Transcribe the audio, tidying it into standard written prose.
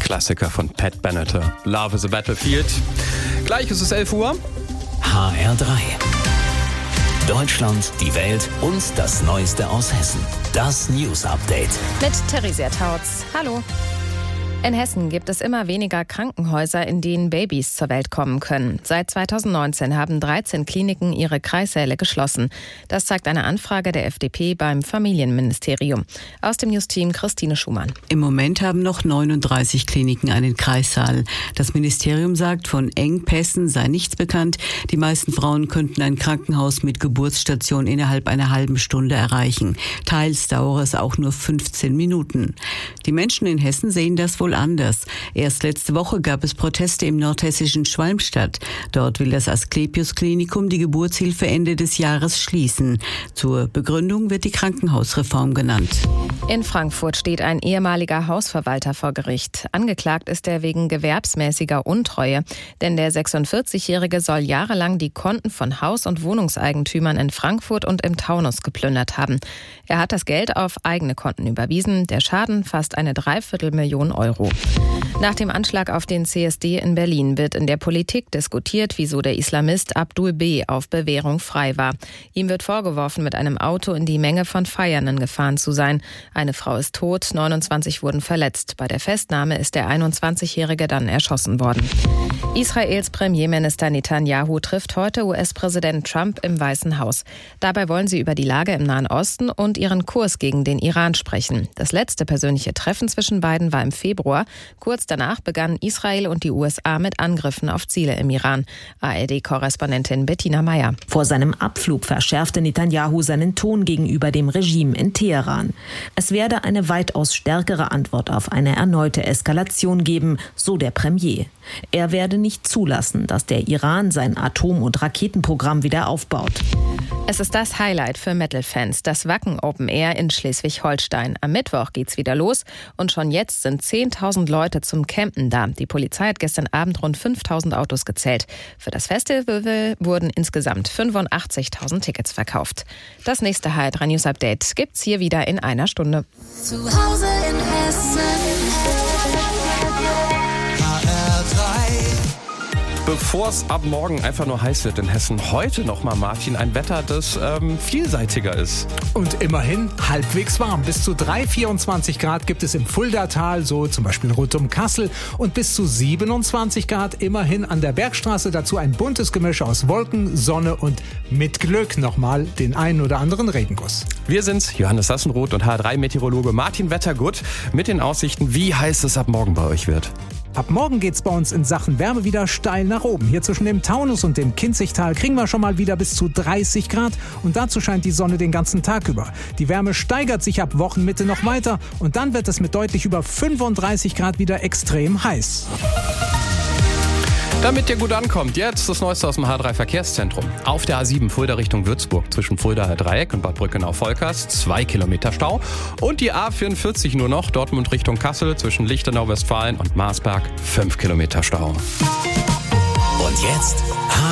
Klassiker von Pat Benatar. Love is a Battlefield. Gleich ist es 11 Uhr. HR3. Deutschland, die Welt und das Neueste aus Hessen. Das News Update. Mit Theresia Tautz. Hallo. In Hessen gibt es immer weniger Krankenhäuser, in denen Babys zur Welt kommen können. Seit 2019 haben 13 Kliniken ihre Kreissäle geschlossen. Das zeigt eine Anfrage der FDP beim Familienministerium. Aus dem Newsteam Christine Schumann. Im Moment haben noch 39 Kliniken einen Kreissaal. Das Ministerium sagt, von Engpässen sei nichts bekannt. Die meisten Frauen könnten ein Krankenhaus mit Geburtsstation innerhalb einer halben Stunde erreichen. Teils dauere es auch nur 15 Minuten. Die Menschen in Hessen sehen das wohl anders. Erst letzte Woche gab es Proteste im nordhessischen Schwalmstadt. Dort will das Asklepios-Klinikum die Geburtshilfe Ende des Jahres schließen. Zur Begründung wird die Krankenhausreform genannt. In Frankfurt steht ein ehemaliger Hausverwalter vor Gericht. Angeklagt ist er wegen gewerbsmäßiger Untreue. Denn der 46-Jährige soll jahrelang die Konten von Haus- und Wohnungseigentümern in Frankfurt und im Taunus geplündert haben. Er hat das Geld auf eigene Konten überwiesen. Der Schaden fast eine Dreiviertelmillion Euro. Nach dem Anschlag auf den CSD in Berlin wird in der Politik diskutiert, wieso der Islamist Abdul B. auf Bewährung frei war. Ihm wird vorgeworfen, mit einem Auto in die Menge von Feiernden gefahren zu sein. Eine Frau ist tot, 29 wurden verletzt. Bei der Festnahme ist der 21-Jährige dann erschossen worden. Israels Premierminister Netanyahu trifft heute US-Präsident Trump im Weißen Haus. Dabei wollen sie über die Lage im Nahen Osten und ihren Kurs gegen den Iran sprechen. Das letzte persönliche Treffen zwischen beiden war im Februar. Kurz danach begannen Israel und die USA mit Angriffen auf Ziele im Iran. ARD-Korrespondentin Bettina Meyer. Vor seinem Abflug verschärfte Netanyahu seinen Ton gegenüber dem Regime in Teheran. Es werde eine weitaus stärkere Antwort auf eine erneute Eskalation geben, so der Premier. Er werde nicht zulassen, dass der Iran sein Atom- und Raketenprogramm wieder aufbaut. Es ist das Highlight für Metal-Fans, das Wacken Open Air in Schleswig-Holstein. Am Mittwoch geht's wieder los und schon jetzt sind 10.000 Leute zum Campen da. Die Polizei hat gestern Abend rund 5.000 Autos gezählt. Für das Festival wurden insgesamt 85.000 Tickets verkauft. Das nächste HR3 News Update gibt's hier wieder in einer Stunde. Zu Hause in Hessen. Bevor es ab morgen einfach nur heiß wird in Hessen, heute nochmal, Martin, ein Wetter, das vielseitiger ist. Und immerhin halbwegs warm. Bis zu 24 Grad gibt es im Fuldatal, so zum Beispiel rund um Kassel. Und bis zu 27 Grad immerhin an der Bergstraße. Dazu ein buntes Gemisch aus Wolken, Sonne und mit Glück nochmal den einen oder anderen Regenguss. Wir sind's, Johannes Sassenroth und HR3-Meteorologe Martin Wettergut mit den Aussichten, wie heiß es ab morgen bei euch wird. Ab morgen geht's bei uns in Sachen Wärme wieder steil nach oben. Hier zwischen dem Taunus und dem Kinzigtal kriegen wir schon mal wieder bis zu 30 Grad. Und dazu scheint die Sonne den ganzen Tag über. Die Wärme steigert sich ab Wochenmitte noch weiter. Und dann wird es mit deutlich über 35 Grad wieder extrem heiß. Damit ihr gut ankommt, jetzt das Neueste aus dem H3-Verkehrszentrum. Auf der A7 Fulda Richtung Würzburg zwischen Fuldaer Dreieck und Bad Brückenau-Volkers 2 Kilometer Stau. Und die A44 nur noch Dortmund Richtung Kassel zwischen Lichtenau, Westfalen und Marsberg 5 Kilometer Stau. Und jetzt